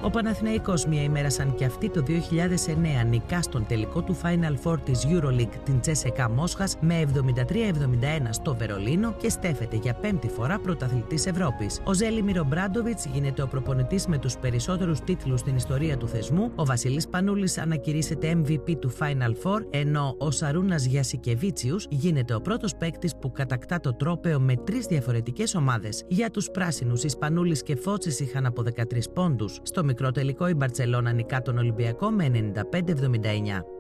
Ο Παναθηναϊκός μια ημέρα σαν και αυτή το 2009 νικά στον τελικό του Final Four της EuroLeague την Τσέσεκα Μόσχας με 73-71 στο Βερολίνο και στέφεται για πέμπτη φορά πρωταθλητής Ευρώπης. Ο Ζέλιμιρ Ομπράντοβιτς γίνεται ο προπονητής με τους περισσότερους τίτλους στην ιστορία του θεσμού, ο Βασίλης Πανούλης ανακηρύσσεται MVP του Final Four, ενώ ο Σαρούνας Γιασικεβίτσιους γίνεται ο πρώτος παίκτης που κατακτά το τρόπαιο με 3 διαφορετικές ομάδες. Για τους πράσινους, οι Σπανούλης και Φώτσης είχαν από 13 πόντους. Στο μικρό τελικό η Μπαρτσελώνα νικά τον Ολυμπιακό με 95-79.